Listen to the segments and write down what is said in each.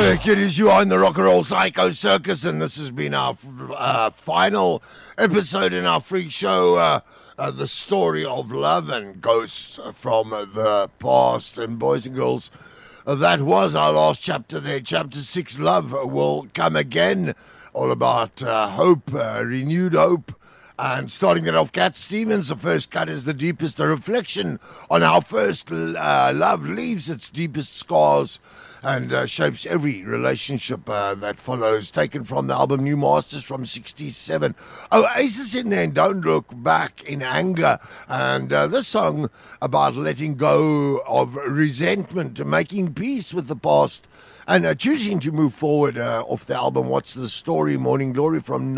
It is you are in the Rock and Roll Psycho Circus, and this has been our final episode in our freak show, The Story of Love and Ghosts from the Past. And boys and girls, that was our last chapter there. Chapter 6, Love Will Come Again, all about hope, renewed hope. And starting it off, Cat Stevens, the first cut is the deepest, a reflection on how first love leaves its deepest scars and shapes every relationship that follows, taken from the album New Masters from 67. Oasis in there, and Don't Look Back in Anger. And this song about letting go of resentment, making peace with the past, and choosing to move forward off the album What's the Story, Morning Glory from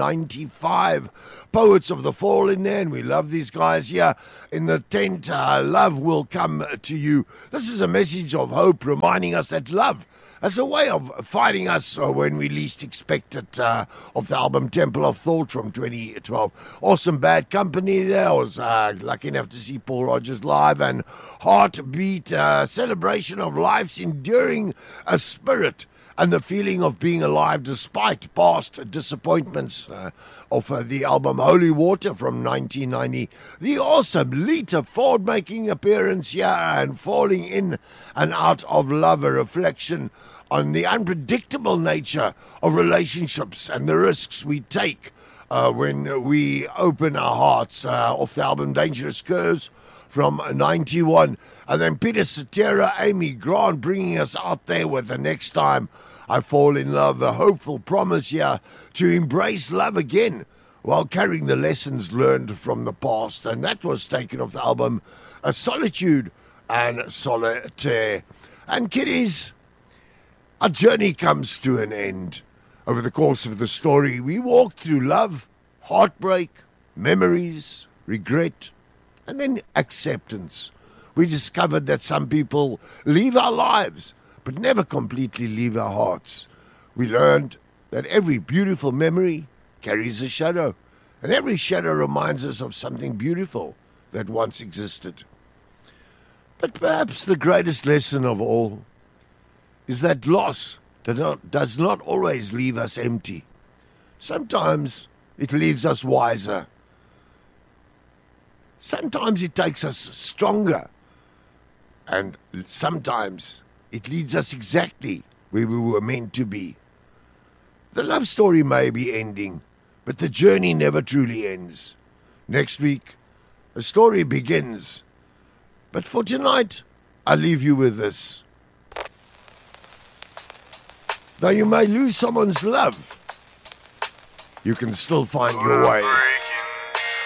95. Poets of the Fall in there, and we love these guys here in the tent. Love will come to you. This is a message of hope, reminding us that love has a way of finding us when we least expect it, of the album Temple of Thought from 2012. Awesome Bad Company there. I was lucky enough to see Paul Rogers live, and Heartbeat, celebration of life's enduring spirit and the feeling of being alive despite past disappointments, of the album Holy Water from 1990. The awesome Lita Ford making appearance here and Falling In and Out of Love, a reflection on the unpredictable nature of relationships and the risks we take when we open our hearts, off the album Dangerous Curves from 91. And then Peter Cetera, Amy Grant bringing us out there with The Next Time I Fall in Love, a hopeful promise here to embrace love again while carrying the lessons learned from the past. And that was taken off the album Solitude and Solitaire. And kiddies, our journey comes to an end. Over the course of the story, we walked through love, heartbreak, memories, regret, and then acceptance. We discovered that some people leave our lives, but never completely leave our hearts. We learned that every beautiful memory carries a shadow, and every shadow reminds us of something beautiful that once existed. But perhaps the greatest lesson of all is that loss does not always leave us empty. Sometimes it leaves us wiser. Sometimes it takes us stronger. And sometimes it leads us exactly where we were meant to be. The love story may be ending, but the journey never truly ends. Next week, a story begins. But for tonight, I'll leave you with this. Though you may lose someone's love, you can still find your way.